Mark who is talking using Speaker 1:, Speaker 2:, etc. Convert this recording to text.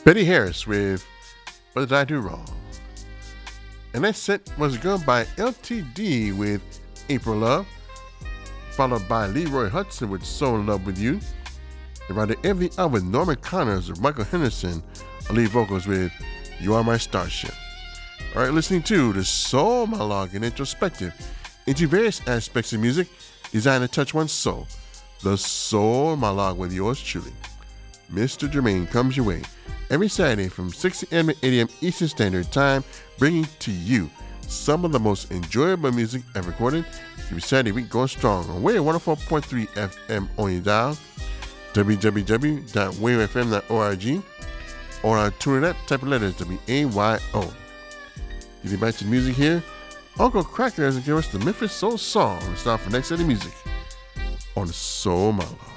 Speaker 1: Betty Harris with What Did I Do Wrong? And that set was gone by LTD with April Love, followed by Leroy Hudson with So in Love with You. And right at every hour with Norman Connors or Michael Henderson on lead vocals with You Are My Starship. All right, listening to the Soul Monologue and Introspective into various aspects of music designed to touch one's soul. The Soul Monologue with yours truly, Mr. Jermaine, comes your way every Saturday from 6 a.m. to 8 a.m. Eastern Standard Time, bringing to you some of the most enjoyable music ever recorded. Every Saturday week going strong on Wave 104.3 FM on your dial, www.wavefm.org, or on TuneIn, type of letters WAYO. Getting back to the music here, Uncle Cracker has given us the Memphis Soul Song to start for next set of music on the Soul Monologue.